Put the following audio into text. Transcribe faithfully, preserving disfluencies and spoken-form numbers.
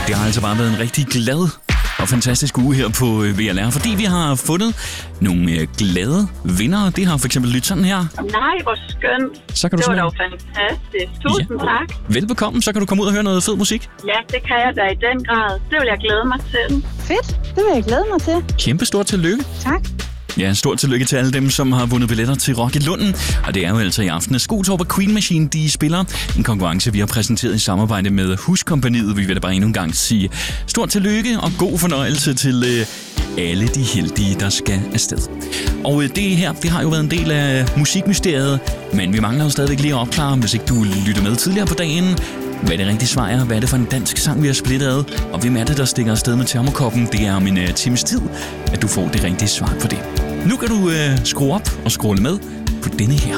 Det har altså bare været en rigtig glad og fantastisk uge her på V L R, fordi vi har fundet nogle glade vindere. Det har for eksempel lyttet sådan her. Nej, hvor skønt. Så kan du det var smage. dog fantastisk. Tusind ja. tak. Velbekomme, så kan du komme ud og høre noget fed musik. Ja, det kan jeg da i den grad. Det vil jeg glæde mig til. Fedt, det vil jeg glæde mig til. Kæmpe stort tillykke. Tak. Ja, stort tillykke til alle dem, som har vundet billetter til Rock i Lunden. Og det er jo altså i aften, at Skotorp og Queen Machine, de spiller en konkurrence, vi har præsenteret i samarbejde med Huskompagniet. Vi vil da bare endnu en gang sige stort tillykke og god fornøjelse til øh, alle de heldige, der skal afsted. Og øh, det her, det har jo været en del af musikmysteriet, men vi mangler jo stadigvæk lige at opklare, hvis ikke du lytter med tidligere på dagen. Hvad er det rigtige svar er? Hvad er det for en dansk sang, vi har splittet ad? Og hvem er det, der stikker afsted med termokoppen? Det er om en uh, times tid, at du får det rigtige svar på det. Nu kan du uh, skrue op og scrolle med på denne her.